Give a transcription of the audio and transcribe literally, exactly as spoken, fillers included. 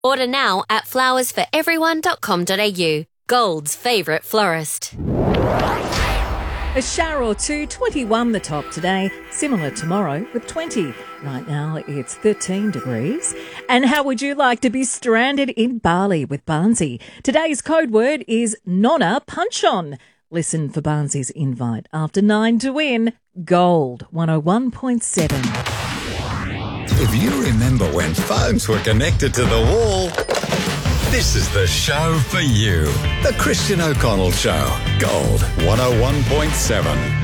Order now at flowers for everyone dot com dot a u. Gold's favourite florist. A shower or two, twenty-one the top today, similar tomorrow with twenty. Right now it's thirteen degrees. And how would you like to be stranded in Bali with Barnsey? Today's code word is Nonna Punch On. Listen for Barnsey's invite after nine to win Gold one oh one point seven. If you remember when phones were connected to the wall, this is the show for you. The Christian O'Connell Show. Gold one oh one point seven.